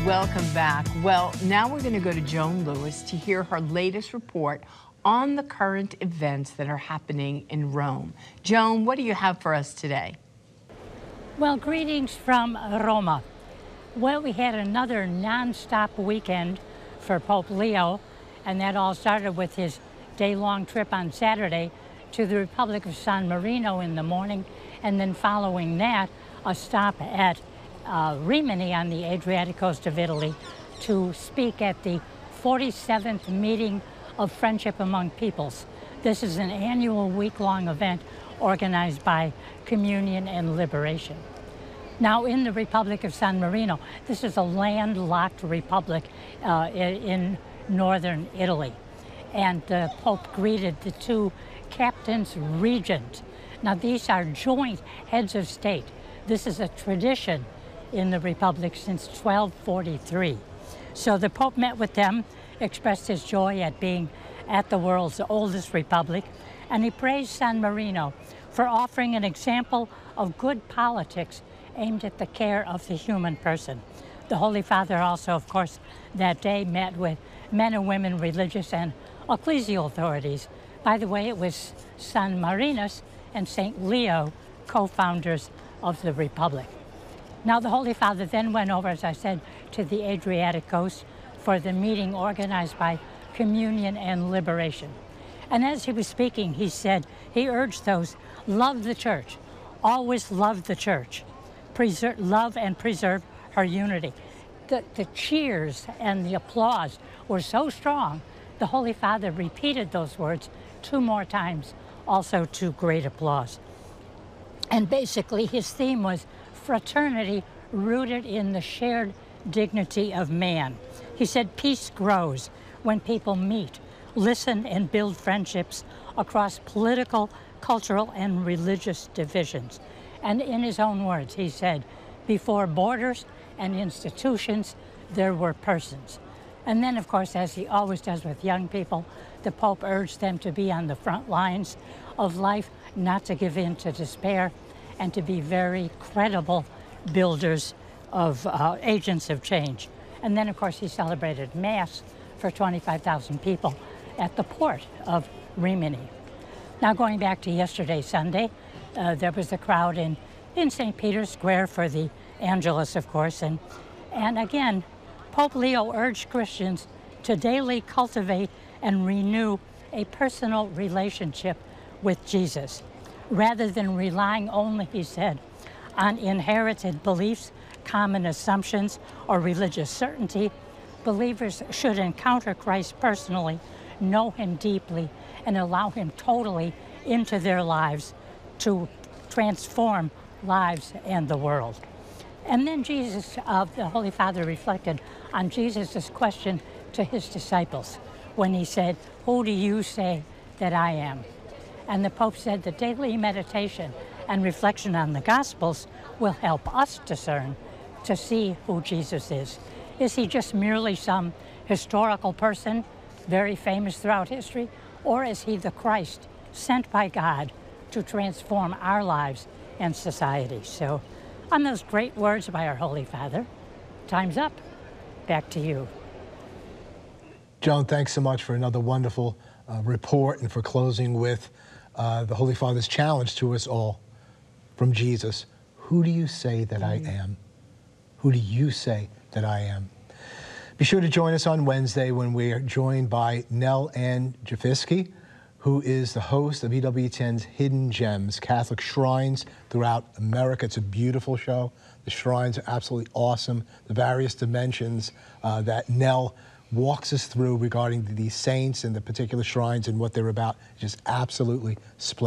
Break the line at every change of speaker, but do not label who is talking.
Welcome back. Well, now we're going to go to Joan Lewis to hear her latest report on the current events that are happening in Rome. Joan, what do you have for us today?
Well, greetings from Roma. Well, we had another non-stop weekend for Pope Leo, and that all started with his day-long trip on Saturday to the Republic of San Marino in the morning, and then following that, a stop at Rimini on the Adriatic coast of Italy to speak at the 47th meeting of Friendship Among Peoples. This is an annual week-long event organized by Communion and Liberation. Now, in the Republic of San Marino, this is a landlocked republic in northern Italy. And the Pope greeted the two captains regent. Now, these are joint heads of state. This is a tradition in the Republic since 1243. So the Pope met with them, expressed his joy at being at the world's oldest republic, and he praised San Marino for offering an example of good politics aimed at the care of the human person. The Holy Father also, of course, that day met with men and women, religious and ecclesial authorities. By the way, it was San Marinus and St. Leo, co-founders of the Republic. Now, the Holy Father then went over, as I said, to the Adriatic coast for the meeting organized by Communion and Liberation. And as he was speaking, he said, he urged those, love the church, always love the church, love and preserve her unity. The cheers and the applause were so strong, the Holy Father repeated those words 2 more times, also to great applause. And basically, his theme was fraternity rooted in the shared dignity of man. He said peace grows when people meet, listen, and build friendships across political, cultural, and religious divisions. And in his own words, he said, before borders and institutions, there were persons. And then, of course, as he always does with young people, the Pope urged them to be on the front lines of life, not to give in to despair, and to be very credible builders of agents of change. And then, of course, he celebrated Mass for 25,000 people at the port of Rimini. Now, going back to yesterday, Sunday, there was a crowd in St. Peter's Square for the Angelus, of course. And again, Pope Leo urged Christians to daily cultivate and renew a personal relationship with Jesus. Rather than relying only, he said, on inherited beliefs, common assumptions, or religious certainty, believers should encounter Christ personally, know him deeply, and allow him totally into their lives to transform lives and the world. And then the Holy Father reflected on Jesus' question to his disciples when he said, "Who do you say that I am?" And the Pope said that daily meditation and reflection on the Gospels will help us discern to see who Jesus is. Is he just merely some historical person, very famous throughout history, or is he the Christ sent by God to transform our lives and society? So, on those great words by our Holy Father, time's up. Back to you.
Joan, thanks so much for another wonderful report and for closing with the Holy Father's challenge to us all from Jesus. Who do you say that I am? Who do you say that I am? Be sure to join us on Wednesday when we are joined by Nell Ann Jafisky, who is the host of EWTN's Hidden Gems, Catholic Shrines throughout America. It's a beautiful show. The shrines are absolutely awesome. The various dimensions that Nell walks us through regarding these saints and the particular shrines and what they're about, just absolutely splendid.